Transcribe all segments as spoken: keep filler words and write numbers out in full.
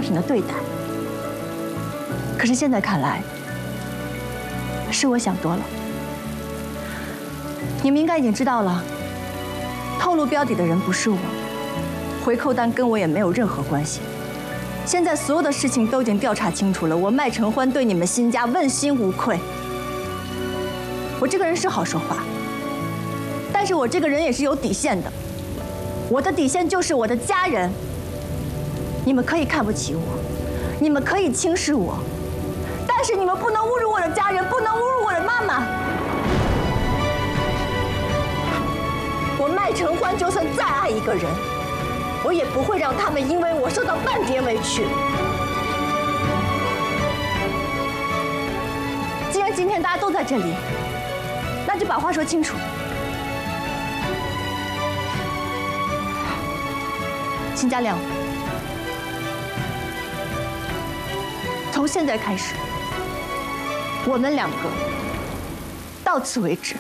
平的对待。可是现在看来，是我想多了。你们应该已经知道了，透露标底的人不是我，回扣单跟我也没有任何关系。现在所有的事情都已经调查清楚了，我麦承欢对你们辛家问心无愧。我这个人是好说话，但是我这个人也是有底线的。我的底线就是我的家人。你们可以看不起我，你们可以轻视我，但是你们不能侮辱我的家人，不能侮辱我的妈妈。我麦承欢就算再爱一个人，我也不会让他们因为我受到半点委屈。既然今天大家都在这里，那就把话说清楚。辛家亮，从现在开始，我们两个到此为止。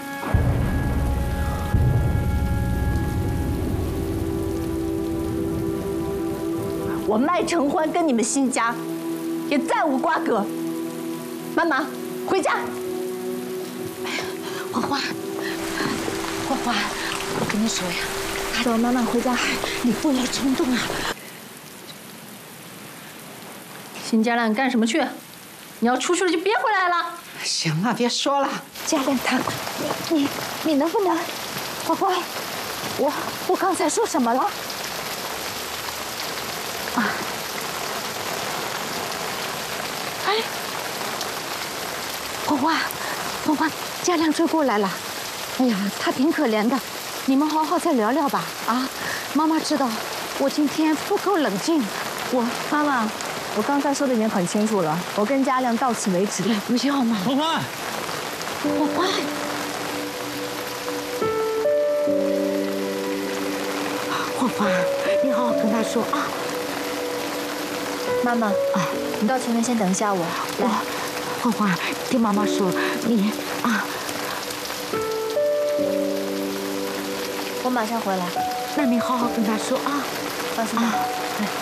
我麦承欢跟你们辛家也再无瓜葛。妈妈，回家。 花花，花花，我跟你说呀， 走，妈妈回家。 你不要冲动啊。 辛家亮，你干什么去？你要出去了就别回来了。 行了，别说了。 家亮他，你你你能不能，花花，我我刚才说什么了？啊！哎，花花，花花，家亮追过来了。哎呀，他挺可怜的，你们好好再聊聊吧。啊，妈妈知道我今天不够冷静，我妈妈，我刚才说的已经很清楚了，我跟家亮到此为止。 不要嘛。 花花， 花花。花花，你好好跟他说啊。 妈妈，啊，你到前面先等一下我。 我，花花，听妈妈说，你啊， 我马上回来。 那你好好跟他说啊。 放心吧。 对。